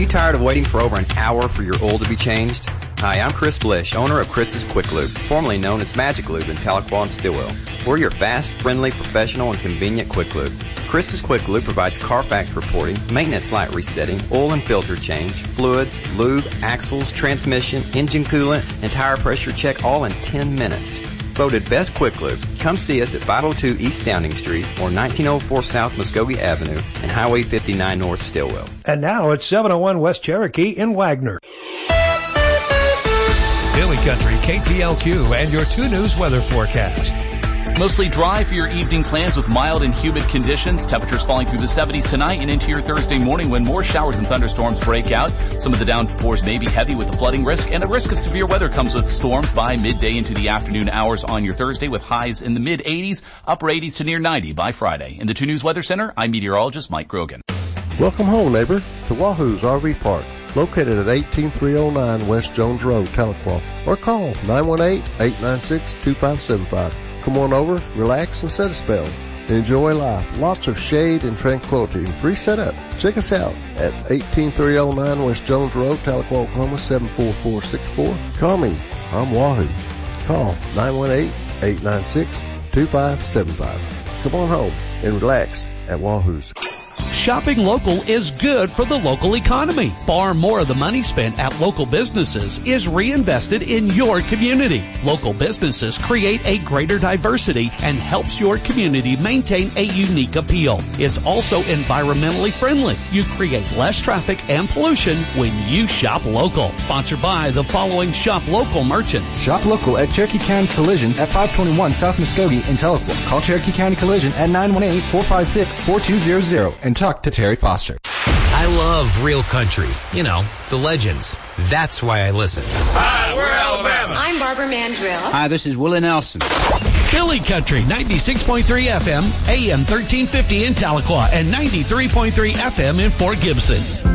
tired of waiting for over an hour for your oil to be changed? Hi, I'm Chris Blish, owner of Chris's Quick Lube, formerly known as Magic Lube in Tahlequah and Stillwell. We're your fast, friendly, professional, and convenient Quick Lube. Chris's Quick Lube provides Carfax reporting, maintenance light resetting, oil and filter change, fluids, lube, axles, transmission, engine coolant, and tire pressure check all in 10 minutes. Voted Best Quick Lube. Come see us at 502 East Downing Street or 1904 South Muskogee Avenue and Highway 59 North Stillwell. And now it's 701 West Cherokee in Wagner. Hilly Country, KPLQ, and your 2 News weather forecast. Mostly dry for your evening plans with mild and humid conditions. Temperatures falling through the 70s tonight and into your Thursday morning when more showers and thunderstorms break out. Some of the downpours may be heavy with a flooding risk, and a risk of severe weather comes with storms by midday into the afternoon hours on your Thursday with highs in the mid-80s, upper 80s to near 90 by Friday. In the 2 News Weather Center, I'm meteorologist Mike Grogan. Welcome home, neighbor, to Wahoo's RV Park, located at 18309 West Jones Road, Tahlequah, or call 918-896-2575. Come on over, relax, and set a spell. Enjoy life. Lots of shade and tranquility and free setup. Check us out at 18309 West Jones Road, Tahlequah, Oklahoma, 74464. Call me. I'm Wahoo. Call 918-896-2575. Come on home and relax at Wahoo's. Shopping local is good for the local economy. Far more of the money spent at local businesses is reinvested in your community. Local businesses create a greater diversity and helps your community maintain a unique appeal. It's also environmentally friendly. You create less traffic and pollution when you shop local. Sponsored by the following shop local merchants. Shop local at Cherokee County Collision at 521 South Muskogee in Tahlequah. Call Cherokee County Collision at 918-456-4200 and talk to Terry Foster. I love real country. You know, the legends. That's why I listen. Hi, we're Alabama. I'm Barbara Mandrill. Hi, this is Willie Nelson. Hilly Country, 96.3 FM, AM 1350 in Tahlequah, and 93.3 FM in Fort Gibson.